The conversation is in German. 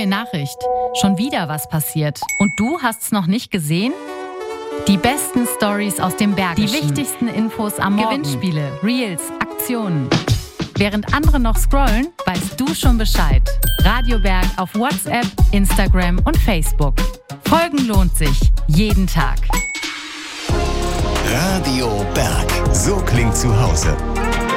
Neue Nachricht. Schon wieder was passiert. Und du hast's noch nicht gesehen? Die besten Stories aus dem Bergischen. Die wichtigsten Infos am Morgen. Gewinnspiele, Reels, Aktionen. Während andere noch scrollen, weißt du schon Bescheid. Radio Berg auf WhatsApp, Instagram und Facebook. Folgen lohnt sich. Jeden Tag. Radio Berg. So klingt zu Hause.